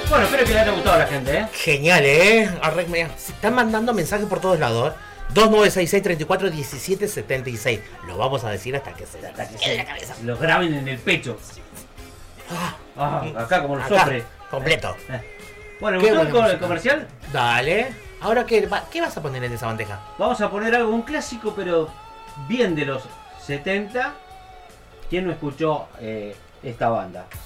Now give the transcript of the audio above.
Bueno, espero que le haya gustado a la gente, ¿eh? Genial, se están mandando mensajes por todos lados. 2966-341776. Lo vamos a decir hasta que se quede la cabeza. Los graben en el pecho. Acá como los Acá, sofre. completo. Bueno, Qué ¿gustó el buena música. comercial? Dale. Ahora, ¿qué vas a poner en esa bandeja? Vamos a poner algo, un clásico, pero bien de los 70. ¿Quién no escuchó esta banda?